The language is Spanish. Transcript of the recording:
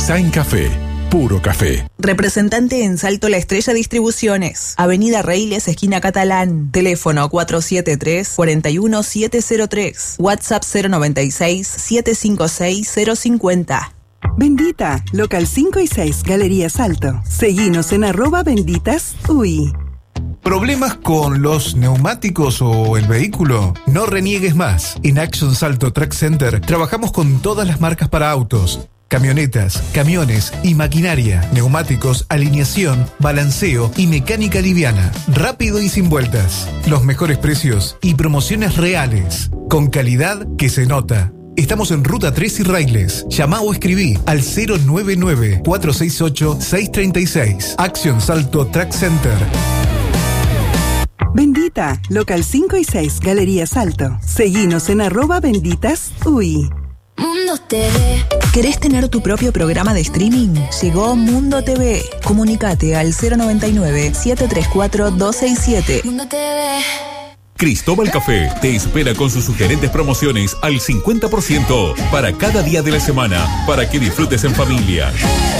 Design Café. Puro café. Representante en Salto La Estrella Distribuciones. Avenida Reiles, esquina Catalán. Teléfono 473-41703. WhatsApp 096-756-050. Bendita, local 5 y 6, Galería Salto. Seguinos en @benditasUI. ¿Problemas con los neumáticos o el vehículo? No reniegues más. En Action Salto Truck Center trabajamos con todas las marcas para autos, camionetas, camiones y maquinaria, neumáticos, alineación, balanceo y mecánica liviana. Rápido y sin vueltas. Los mejores precios y promociones reales. Con calidad que se nota. Estamos en Ruta 3 y Reiles. Llamá o escribí al 099-468-636. Action Salto Truck Center. Bendita, local 5 y 6, Galería Salto. Seguinos en @benditasUI. Mundo TV. ¿Querés tener tu propio programa de streaming? Llegó Mundo TV. Comunicate al 099-734-267. Mundo TV. Cristóbal Café te espera con sus sugerentes promociones al 50% para cada día de la semana, para que disfrutes en familia.